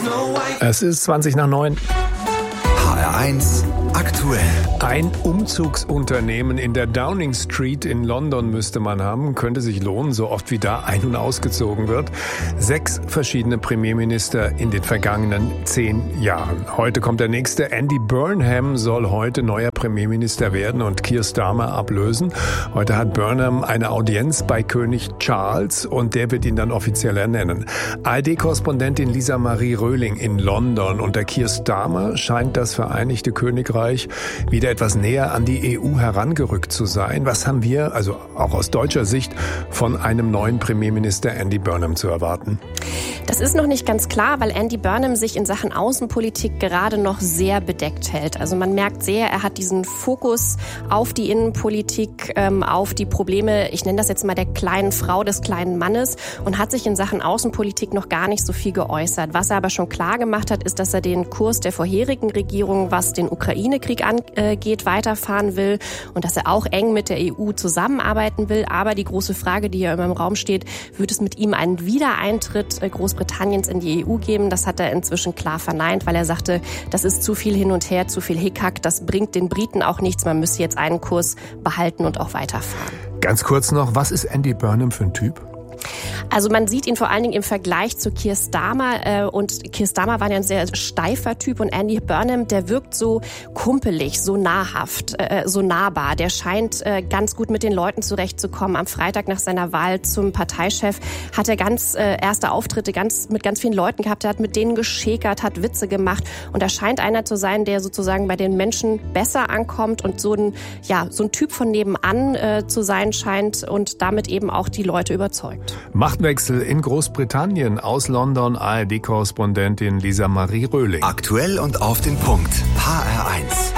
Es ist 20:20. HR1 aktuell. Ein Umzugsunternehmen in der Downing Street in London müsste man haben. Könnte sich lohnen, so oft wie da ein- und ausgezogen wird. 6 verschiedene Premierminister in den vergangenen 10 Jahren. Heute kommt der nächste. Andy Burnham soll heute neuer Premierminister werden und Keir Starmer ablösen. Heute hat Burnham eine Audienz bei König Charles und der wird ihn dann offiziell ernennen. ARD-Korrespondentin Lisa Marie Röhling in London. Unter Keir Starmer scheint das Vereinigte Königreich wieder etwas näher an die EU herangerückt zu sein. Was haben wir, also auch aus deutscher Sicht, von einem neuen Premierminister Andy Burnham zu erwarten? Das ist noch nicht ganz klar, weil Andy Burnham sich in Sachen Außenpolitik gerade noch sehr bedeckt hält. Also man merkt sehr, er hat diesen Fokus auf die Innenpolitik, auf die Probleme, ich nenne das jetzt mal der kleinen Frau, des kleinen Mannes, und hat sich in Sachen Außenpolitik noch gar nicht so viel geäußert. Was er aber schon klar gemacht hat, ist, dass er den Kurs der vorherigen Regierung, was den Ukraine-Krieg angeht, weiterfahren will und dass er auch eng mit der EU zusammenarbeiten will. Aber die große Frage, die ja immer im Raum steht, wird es mit ihm einen Wiedereintritt Großbritanniens in die EU geben? Das hat er inzwischen klar verneint, weil er sagte, das ist zu viel hin und her, zu viel Hickhack, das bringt den Briten auch nichts. Man müsse jetzt einen Kurs behalten und auch weiterfahren. Ganz kurz noch, was ist Andy Burnham für ein Typ? Also man sieht ihn vor allen Dingen im Vergleich zu Keir Starmer und Keir Starmer war ja ein sehr steifer Typ und Andy Burnham, der wirkt so kumpelig, so nahrhaft, so nahbar. Der scheint ganz gut mit den Leuten zurechtzukommen. Am Freitag nach seiner Wahl zum Parteichef hat er ganz erste Auftritte mit ganz vielen Leuten gehabt. Er hat mit denen geschäkert, hat Witze gemacht und er scheint einer zu sein, der sozusagen bei den Menschen besser ankommt und so ein Typ von nebenan zu sein scheint und damit eben auch die Leute überzeugt. Machtwechsel in Großbritannien. Aus London ARD-Korrespondentin Lisa Marie Röhling. Aktuell und auf den Punkt. HR1.